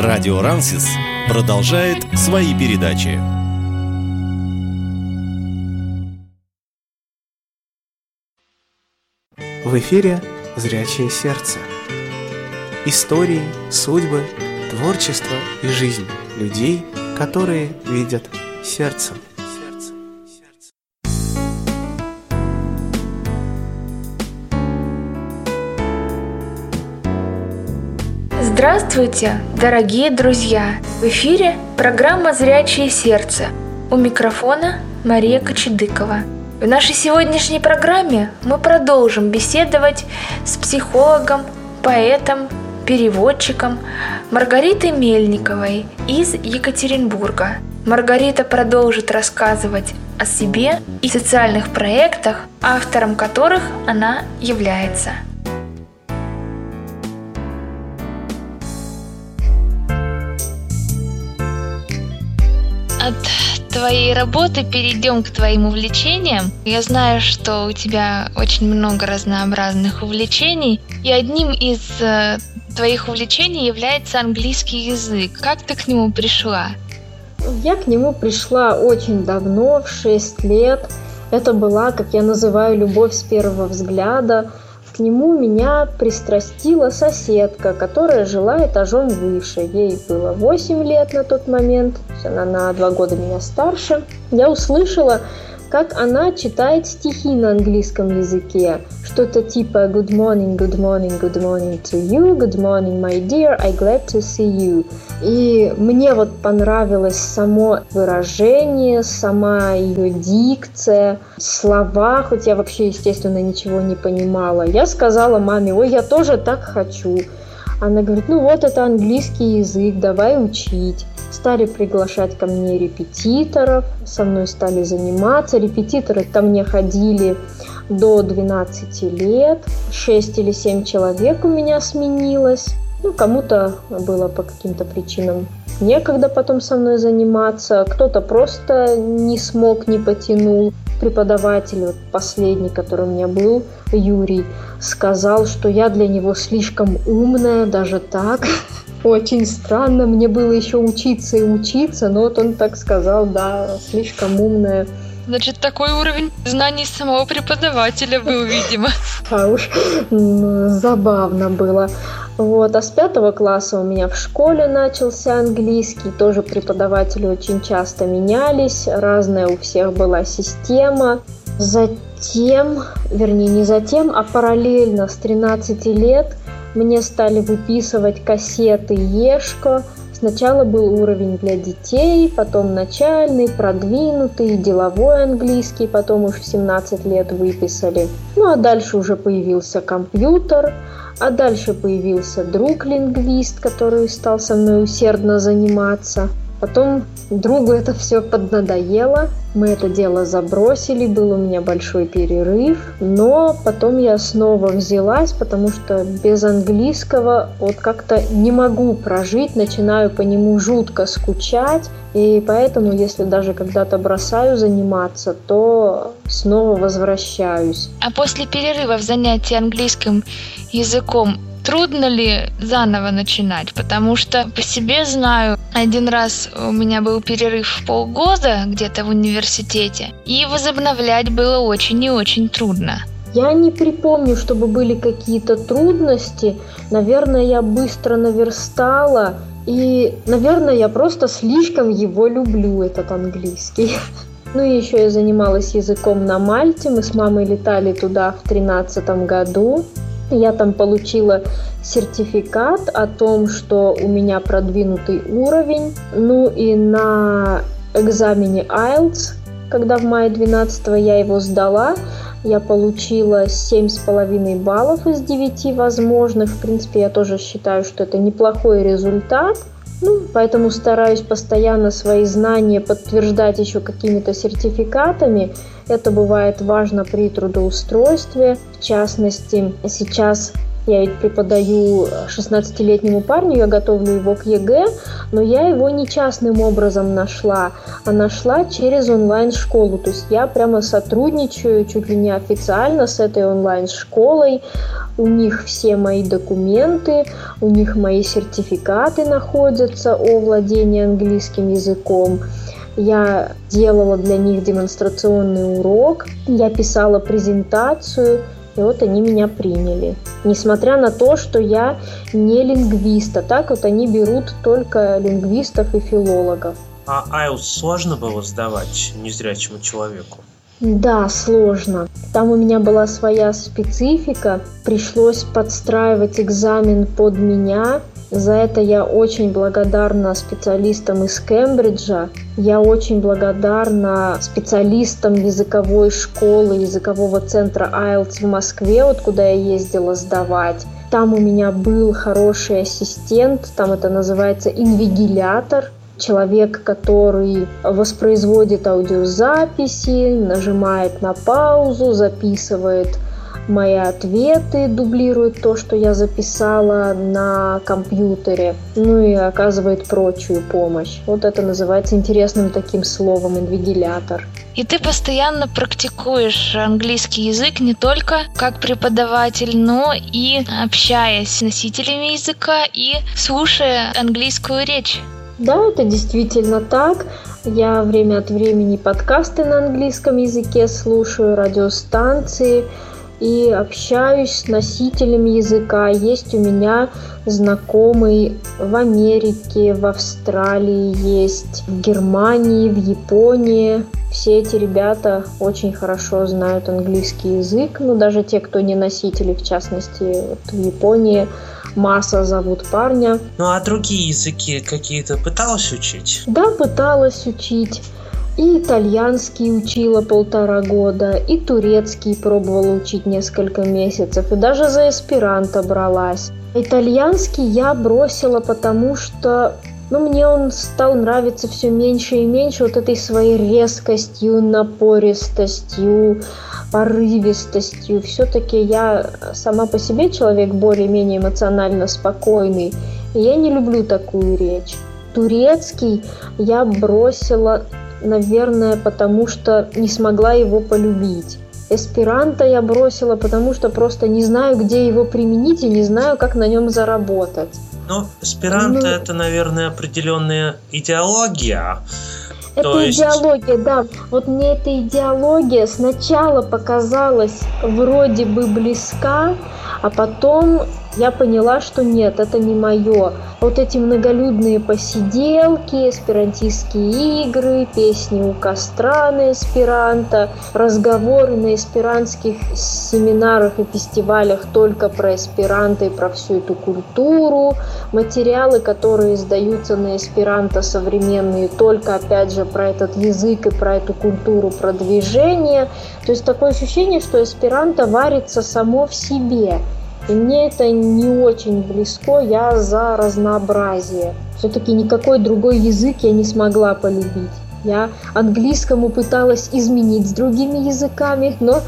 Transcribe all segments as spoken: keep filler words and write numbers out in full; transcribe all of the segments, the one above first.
Радио Рансис продолжает свои передачи. В эфире «Зрячее сердце». Истории, судьбы, творчество и жизнь людей, которые видят сердцем. Здравствуйте, дорогие друзья! В эфире программа «Зрячее сердце». У микрофона Мария Кочедыкова. В нашей сегодняшней программе мы продолжим беседовать с психологом, поэтом, переводчиком Маргаритой Мельниковой из Екатеринбурга. Маргарита продолжит рассказывать о себе и социальных проектах, автором которых она является. От твоей работы перейдем к твоим увлечениям. Я знаю, что у тебя очень много разнообразных увлечений, и одним из э, твоих увлечений является английский язык. Как ты к нему пришла? Я к нему пришла очень давно, в шесть лет. Это была, как я называю, любовь с первого взгляда. К нему меня пристрастила соседка, которая жила этажом выше. Ей было восемь лет на тот момент, она на два года меня старше. Я услышала, как она читает стихи на английском языке. Что-то типа «Good morning, good morning, good morning to you, good morning, my dear, I'm glad to see you». И мне вот понравилось само выражение, сама ее дикция, слова, хоть я вообще, естественно, ничего не понимала. Я сказала маме: ой, я тоже так хочу. Она говорит: ну вот это английский язык, давай учить. Стали приглашать ко мне репетиторов, со мной стали заниматься. Репетиторы ко мне ходили до двенадцати лет, шесть или семь человек у меня сменилось. Ну, кому-то было по каким-то причинам некогда потом со мной заниматься, кто-то просто не смог, не потянул. Преподаватель, вот последний, который у меня был, Юрий, сказал, что я для него слишком умная, даже так. Очень странно, мне было еще учиться и учиться, но вот он так сказал, да, слишком умная. Значит, такой уровень знаний самого преподавателя был, видимо. А уж забавно было. Вот. А с пятого класса у меня в школе начался английский. Тоже преподаватели очень часто менялись. Разная у всех была система. Затем, вернее не затем, а параллельно с тринадцати лет мне стали выписывать кассеты Ешко. Сначала был уровень для детей, потом начальный, продвинутый, деловой английский, потом уж в семнадцать лет выписали. Ну а дальше уже появился компьютер, а дальше появился друг-лингвист, который стал со мной усердно заниматься. Потом другу это все поднадоело, мы это дело забросили, был у меня большой перерыв, но потом я снова взялась, потому что без английского вот как-то не могу прожить, начинаю по нему жутко скучать, и поэтому, если даже когда-то бросаю заниматься, то снова возвращаюсь. А после перерыва в занятии английским языком трудно ли заново начинать? Потому что по себе знаю, один раз у меня был перерыв в полгода где-то в университете, и возобновлять было очень и очень трудно. Я не припомню, чтобы были какие-то трудности. Наверное, я быстро наверстала, и, наверное, я просто слишком его люблю, этот английский. Ну и еще я занималась языком на Мальте, мы с мамой летали туда в тринадцатом году. Я там получила сертификат о том, что у меня продвинутый уровень. Ну и на экзамене айлтс, когда в мае двенадцатого я его сдала, я получила семь с половиной баллов из девяти возможных. В принципе, я тоже считаю, что это неплохой результат. Ну, поэтому стараюсь постоянно свои знания подтверждать еще какими-то сертификатами. Это бывает важно при трудоустройстве. В частности, сейчас Я ведь преподаю шестнадцатилетнему парню, я готовлю его к ЕГЭ, но я его не частным образом нашла, а нашла через онлайн-школу. То есть я прямо сотрудничаю чуть ли не официально с этой онлайн-школой. У них все мои документы, у них мои сертификаты находятся о владении английским языком. Я делала для них демонстрационный урок, я писала презентацию, и вот они меня приняли. Несмотря на то, что я не лингвист, а так вот они берут только лингвистов и филологов. А айлтс сложно было сдавать незрячему человеку? Да, сложно. Там у меня была своя специфика, пришлось подстраивать экзамен под меня. За это я очень благодарна специалистам из Кембриджа. Я очень благодарна специалистам языковой школы, языкового центра айлтс в Москве, вот куда я ездила сдавать. Там у меня был хороший ассистент, там это называется инвигилятор. Человек, который воспроизводит аудиозаписи, нажимает на паузу, записывает мои ответы, дублирует то, что я записала на компьютере, ну и оказывает прочую помощь. Вот это называется интересным таким словом инвигилятор. И ты постоянно практикуешь английский язык не только как преподаватель, но и общаясь с носителями языка и слушая английскую речь. Да, это действительно так. Я время от времени подкасты на английском языке слушаю, радиостанции и общаюсь с носителями языка. Есть у меня знакомый в Америке, в Австралии, есть в Германии, в Японии. Все эти ребята очень хорошо знают английский язык, ну даже те, кто не носители, в частности, вот в Японии. Маса зовут парня. Ну а другие языки какие-то пыталась учить? Да, пыталась учить. И итальянский учила полтора года, и турецкий пробовала учить несколько месяцев, и даже за эсперанто бралась. Итальянский я бросила, потому что ну, мне он стал нравиться все меньше и меньше вот этой своей резкостью, напористостью, порывистостью. Все-таки я сама по себе человек более-менее эмоционально спокойный, и я не люблю такую речь. Турецкий я бросила, наверное, потому что не смогла его полюбить. Эсперанто я бросила, потому что просто не знаю, где его применить и не знаю, как на нем заработать. Ну, эсперанто ну, это, наверное, определенная идеология. Это То есть... идеология, да. Вот мне эта идеология сначала показалась вроде бы близка, а потом я поняла, что нет, это не мое. Вот эти многолюдные посиделки, эсперантистские игры, песни у костра на эсперанто, разговоры на эсперантских семинарах и фестивалях только про эсперанто и про всю эту культуру, материалы, которые издаются на эсперанто современные, только опять же про этот язык и про эту культуру продвижения. То есть такое ощущение, что эсперанто варится само в себе. И мне это не очень близко, я за разнообразие. Все-таки никакой другой язык я не смогла полюбить. Я английскому пыталась изменить с другими языками, но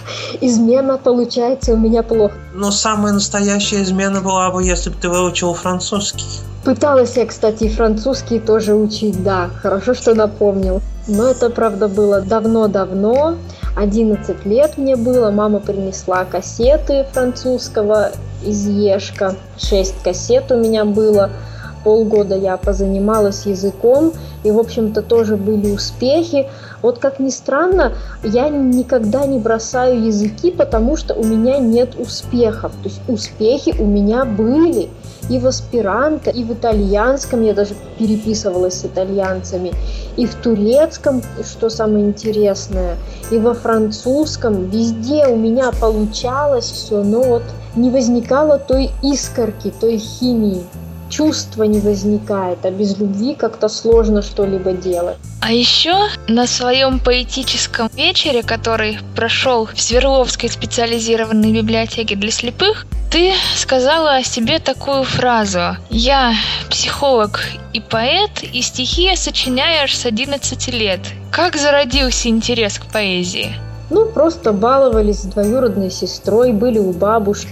измена получается у меня плохо. Но самая настоящая измена была бы, если бы ты выучил французский. Пыталась я, кстати, и французский тоже учить, да, хорошо, что напомнил. Но это, правда, было давно-давно. одиннадцать лет мне было, мама принесла кассеты французского из Ешка. шесть кассет у меня было. Полгода я позанималась языком, и, в общем-то, тоже были успехи. Вот как ни странно, я никогда не бросаю языки, потому что у меня нет успехов. То есть успехи у меня были. И в эсперанто, и в итальянском, я даже переписывалась с итальянцами, и в турецком, что самое интересное, и во французском, везде у меня получалось все, но вот не возникало той искорки, той химии. Чувства не возникает, а без любви как-то сложно что-либо делать. А еще на своем поэтическом вечере, который прошел в Свердловской специализированной библиотеке для слепых, ты сказала о себе такую фразу: «Я психолог и поэт, и стихи я сочиняю аж с одиннадцати лет». Как зародился интерес к поэзии? Ну, просто баловались с двоюродной сестрой, были у бабушки.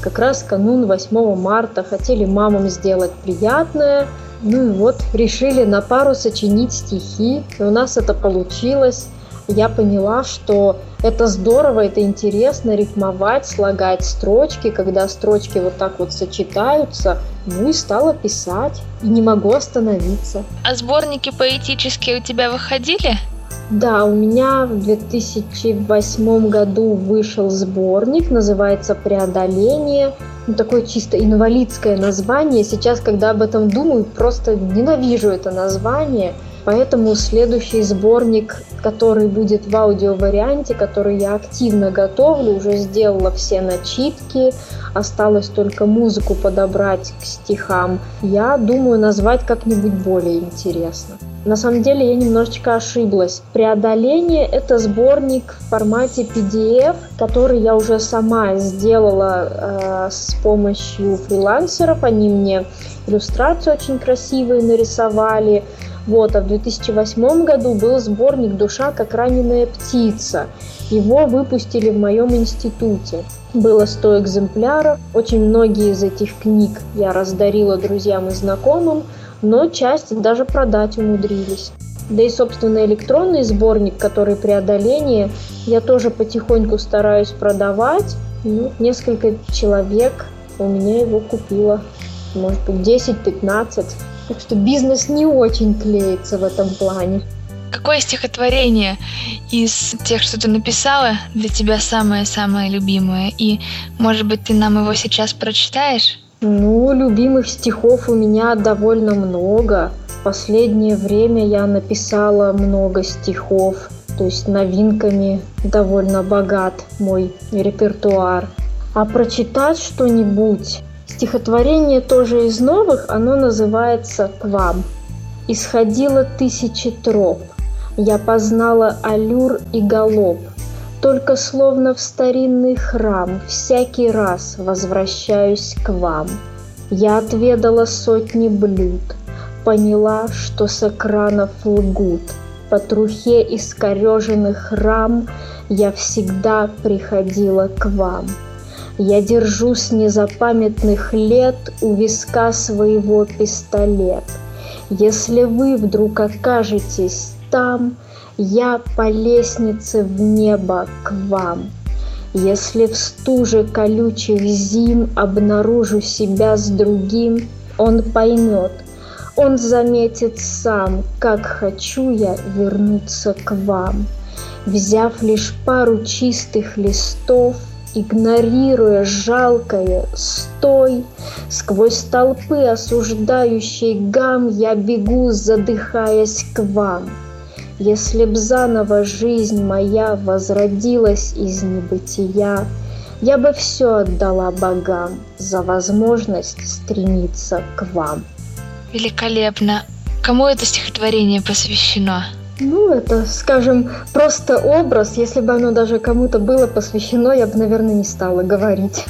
как раз канун восьмого марта, хотели мамам сделать приятное. Ну и вот, решили на пару сочинить стихи, и у нас это получилось. Я поняла, что это здорово, это интересно рифмовать, слагать строчки, когда строчки вот так вот сочетаются. Ну и стала писать, и не могу остановиться. А сборники поэтические у тебя выходили? Да, у меня в две тысячи восьмом году вышел сборник, называется «Преодоление». Ну, такое чисто инвалидское название. Сейчас, когда об этом думаю, просто ненавижу это название. Поэтому следующий сборник, который будет в аудиоварианте, который я активно готовлю, уже сделала все начитки, осталось только музыку подобрать к стихам. Я думаю назвать как-нибудь более интересно. На самом деле я немножечко ошиблась. «Преодоление» — это сборник в формате пи ди эф, который я уже сама сделала э, с помощью фрилансеров. Они мне иллюстрации очень красивые нарисовали. Вот, а в две тысячи восьмом году был сборник «Душа как раненая птица». Его выпустили в моем институте. Было сто экземпляров. Очень многие из этих книг я раздарила друзьям и знакомым, но часть даже продать умудрились. Да и, собственно, электронный сборник, который «Преодоление», я тоже потихоньку стараюсь продавать. Ну, несколько человек у меня его купило. Может быть, десять-пятнадцать. Так что бизнес не очень клеится в этом плане. Какое стихотворение из тех, что ты написала, для тебя самое-самое любимое? И, может быть, ты нам его сейчас прочитаешь? Ну, любимых стихов у меня довольно много. В последнее время я написала много стихов. То есть новинками довольно богат мой репертуар. А прочитать что-нибудь... Стихотворение тоже из новых, оно называется «К вам». «Исходило тысячи троп, я познала аллюр и галоп, только словно в старинный храм всякий раз возвращаюсь к вам. Я отведала сотни блюд, поняла, что с экранов лгут, по трухе искореженных рам я всегда приходила к вам. Я держу с незапамятных лет у виска своего пистолет. Если вы вдруг окажетесь там, я по лестнице в небо к вам. Если в стуже колючих зим обнаружу себя с другим, он поймет, он заметит сам, как хочу я вернуться к вам. Взяв лишь пару чистых листов, игнорируя жалкое «стой», сквозь толпы осуждающей гам я бегу, задыхаясь к вам. Если б заново жизнь моя возродилась из небытия, я бы все отдала богам за возможность стремиться к вам. Великолепно. Кому это стихотворение посвящено? Ну, это, скажем, просто образ. Если бы оно даже кому-то было посвящено, я бы, наверное, не стала говорить.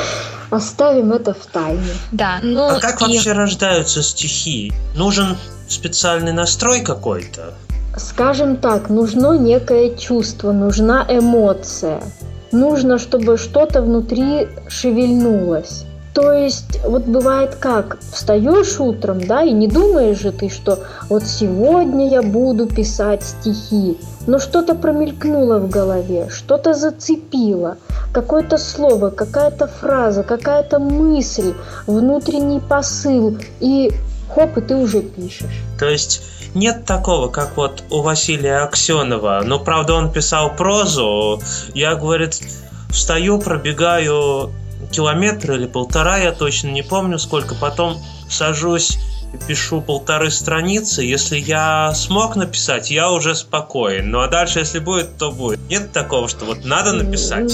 Оставим это в тайне. Да. Ну, а как и... вообще рождаются стихи? Нужен специальный настрой какой-то? Скажем так, нужно некое чувство, нужна эмоция. Нужно, чтобы что-то внутри шевельнулось. То есть, вот бывает как, встаешь утром, да, и не думаешь же ты, что вот сегодня я буду писать стихи, но что-то промелькнуло в голове, что-то зацепило, какое-то слово, какая-то фраза, какая-то мысль, внутренний посыл, и хоп, и ты уже пишешь. То есть нет такого, как вот у Василия Аксенова, но, правда, он писал прозу, я, говорит, встаю, пробегаю километр или полтора, я точно не помню сколько, потом сажусь и пишу полторы страницы. Если я смог написать, я уже спокоен. Ну а дальше, если будет, то будет. Нет такого, что вот надо написать?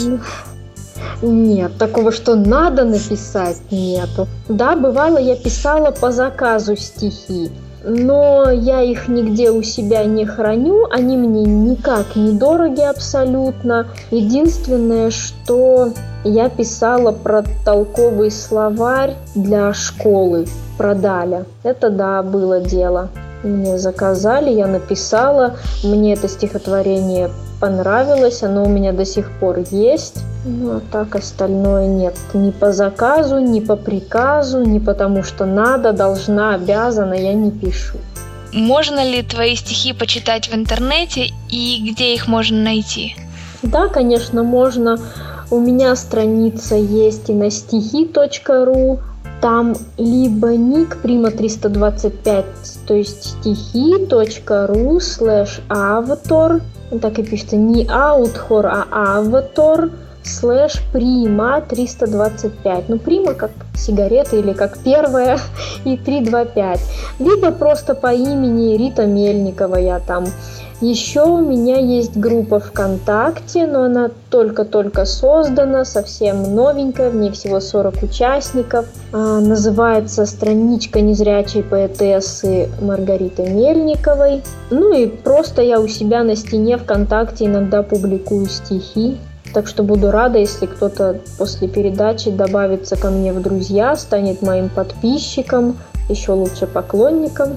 Нет, такого, что надо написать, нету. Да, бывало, я писала по заказу стихи, но я их нигде у себя не храню, они мне никак не дороги абсолютно. Единственное, что я писала про толковый словарь для школы, про Даля. Это, да, было дело. Мне заказали, я написала, мне это стихотворение понравилось, оно у меня до сих пор есть. Ну, а так остальное нет. Ни по заказу, ни по приказу, ни потому что надо, должна, обязана, я не пишу. Можно ли твои стихи почитать в интернете и где их можно найти? Да, конечно, можно. У меня страница есть и на стихи точка ру. Там либо ник прима триста двадцать пять, то есть стихи точка ру слэш автор. Так и пишется не аутхор, а автор слэш прима триста двадцать пять. Ну, прима как сигарета или как первая и триста двадцать пять. Либо просто по имени Рита Мельникова я там. Еще у меня есть группа ВКонтакте, но она только-только создана, совсем новенькая, в ней всего сорок участников. А, называется страничка незрячей поэтессы Маргариты Мельниковой. Ну и просто я у себя на стене ВКонтакте иногда публикую стихи. Так что буду рада, если кто-то после передачи добавится ко мне в друзья, станет моим подписчиком, еще лучше поклонником.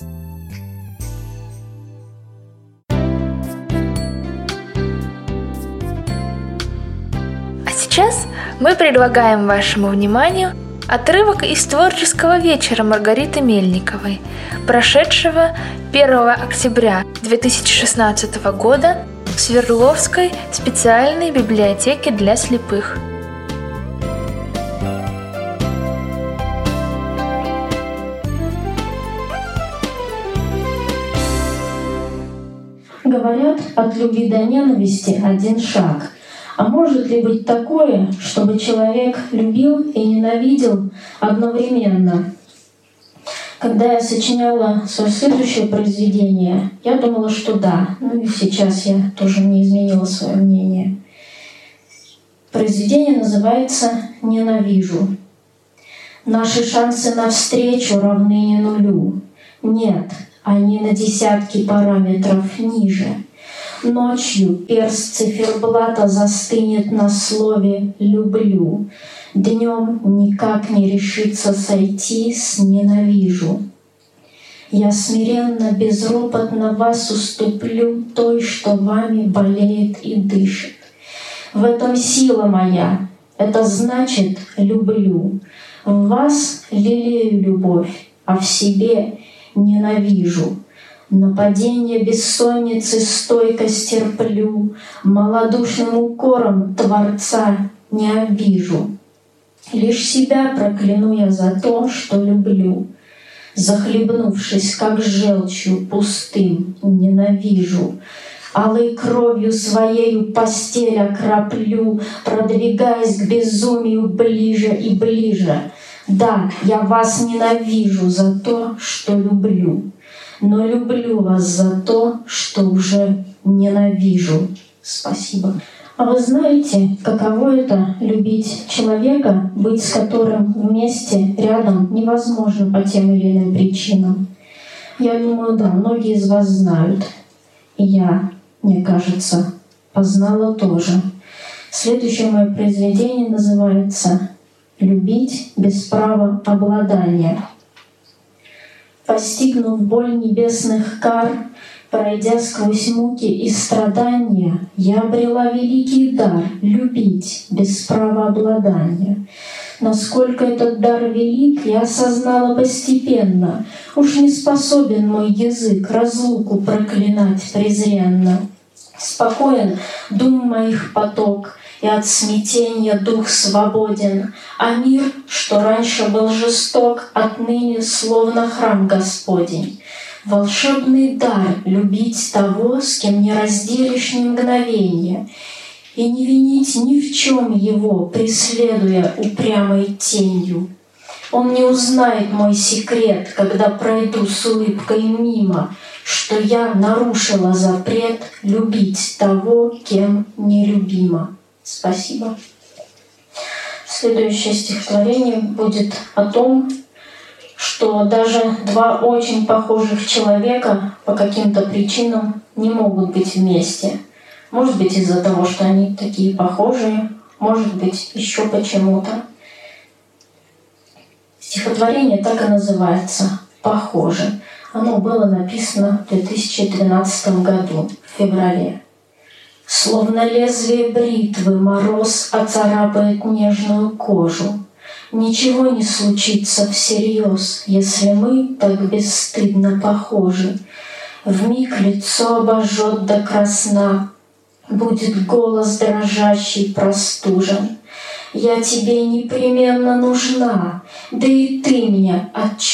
Сейчас мы предлагаем вашему вниманию отрывок из творческого вечера Маргариты Мельниковой, прошедшего первого октября две тысячи шестнадцатого года в Свердловской специальной библиотеке для слепых. Говорят, от любви до ненависти один шаг. А может ли быть такое, чтобы человек любил и ненавидел одновременно? Когда я сочиняла свое следующее произведение, я думала, что да. Ну и сейчас я тоже не изменила свое мнение. Произведение называется «Ненавижу». Наши шансы на встречу равны не нулю. Нет, они на десятки параметров ниже. Ночью перст циферблата застынет на слове «люблю». Днем никак не решится сойти с «ненавижу». Я смиренно, безропотно вас уступлю той, что вами болеет и дышит. В этом сила моя, это значит «люблю». В вас лелею любовь, а в себе ненавижу. Нападение бессонницы стойко стерплю, малодушным укором Творца не обижу. Лишь себя прокляну я за то, что люблю. Захлебнувшись, как желчью пустым, ненавижу. Алой кровью своею постель окроплю, продвигаясь к безумию ближе и ближе. Да, я вас ненавижу за то, что люблю. Но люблю вас за то, что уже ненавижу. Спасибо. А вы знаете, каково это — любить человека, быть с которым вместе, рядом невозможно по тем или иным причинам? Я думаю, да, многие из вас знают. И я, мне кажется, познала тоже. Следующее мое произведение называется «Любить без права обладания». Постигнув боль небесных кар, пройдя сквозь муки и страдания, я обрела великий дар — любить без права обладания. Насколько этот дар велик, я осознала постепенно. Уж не способен мой язык разлуку проклинать презренно. Спокоен дум моих поток, и от смятения дух свободен, а мир, что раньше был жесток, отныне словно храм Господень. Волшебный дар — любить того, с кем не разделишь ни мгновения, и не винить ни в чем его, преследуя упрямой тенью. Он не узнает мой секрет, когда пройду с улыбкой мимо, что я нарушила запрет любить того, кем нелюбима. Спасибо. Следующее стихотворение будет о том, что даже два очень похожих человека по каким-то причинам не могут быть вместе. Может быть, из-за того, что они такие похожие, может быть, еще почему-то. Стихотворение так и называется «Похоже». Оно было написано в две тысячи тринадцатом году, в феврале. Словно лезвие бритвы мороз оцарапает нежную кожу. Ничего не случится всерьез, если мы так бесстыдно похожи. Вмиг лицо обожжет до красна, будет голос дрожащий, простужен. Я тебе непременно нужна, да и ты мне отчего